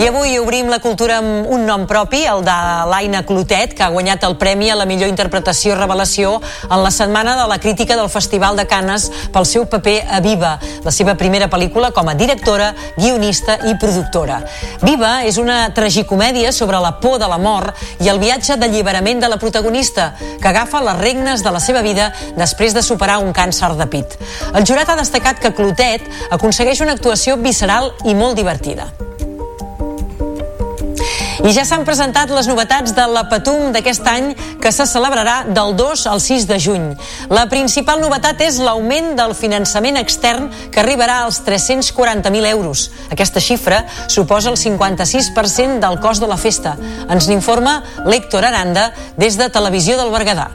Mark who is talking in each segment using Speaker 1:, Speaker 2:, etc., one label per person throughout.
Speaker 1: I avui obrim la cultura amb un nom propi, el de l'Aina Clotet, que ha guanyat el premi a la millor interpretació revelació en la setmana de la crítica del Festival de Canes pel seu paper a Viva, la seva primera pel·lícula com a directora, guionista i productora. Viva és una tragicomèdia sobre la por de la mort i el viatge d'alliberament de la protagonista, que agafa les regnes de la seva vida després de superar un càncer de pit. El jurat ha destacat que Clotet aconsegueix una actuació visceral i molt divertida. I ja s'han presentat les novetats de la Patum d'aquest any, que se celebrarà del 2 al 6 de juny. La principal novetat és l'augment del finançament extern, que arribarà als 340.000 euros. Aquesta xifra suposa el 56% del cost de la festa. Ens n'informa l'Héctor Aranda des de Televisió del Berguedà.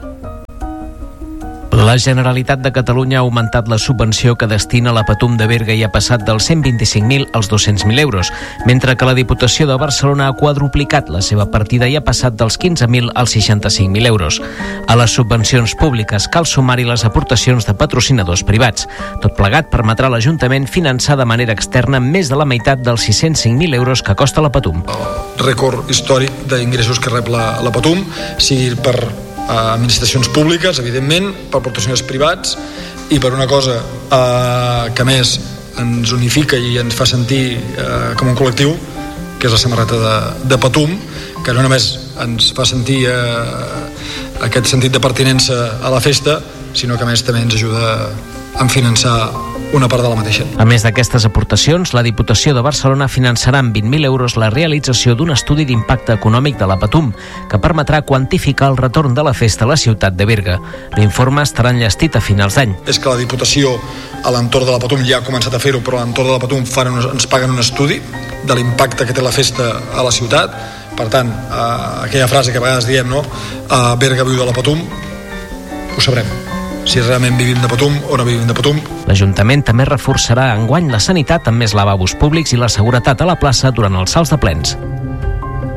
Speaker 2: La Generalitat de Catalunya ha augmentat la subvenció que destina a la Patum de Berga i ha passat dels 125.000 als 200.000 euros, mentre que la Diputació de Barcelona ha quadruplicat la seva partida i ha passat dels 15.000 als 65.000 euros. A les subvencions públiques cal sumar-hi les aportacions de patrocinadors privats. Tot plegat permetrà a l'Ajuntament finançar de manera externa més de la meitat dels 605.000 euros que costa la Patum.
Speaker 3: El rècord històric d'ingressos que rep la Patum, sigui per administracions públiques, evidentment, per aportacions privats i per una cosa que més ens unifica i ens fa sentir com un col·lectiu, que és la samarreta de Patum, que no només ens fa sentir aquest sentit de pertinença a la festa, sinó que a més també ens ajuda a finançar una part de la mateixa.
Speaker 2: A més d'aquestes aportacions, la Diputació de Barcelona finançarà amb 20.000 euros la realització d'un estudi d'impacte econòmic de la Patum, que permetrà quantificar el retorn de la festa a la ciutat de Berga. L'informe estarà enllestit a finals d'any.
Speaker 3: És que la Diputació, a l'entorn de la Patum, ja ha començat a fer-ho, però a l'entorn de la Patum ens paguen un estudi de l'impacte que té la festa a la ciutat. Per tant, aquella frase que a vegades diem, no? Berga viu de la Patum, ho sabrem. Si realment vivim de Patum o no vivim de Patum.
Speaker 2: L'Ajuntament també reforçarà enguany la sanitat amb més lavabos públics i la seguretat a la plaça durant els salts de plens.